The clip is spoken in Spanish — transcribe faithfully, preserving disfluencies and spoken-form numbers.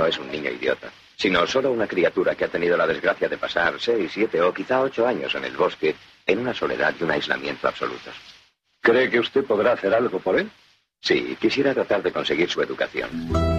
no es un niño idiota, sino solo una criatura que ha tenido la desgracia de pasar seis, siete o quizá ocho años en el bosque, en una soledad y un aislamiento absolutos. ¿Cree que usted podrá hacer algo por él? Sí, quisiera tratar de conseguir su educación.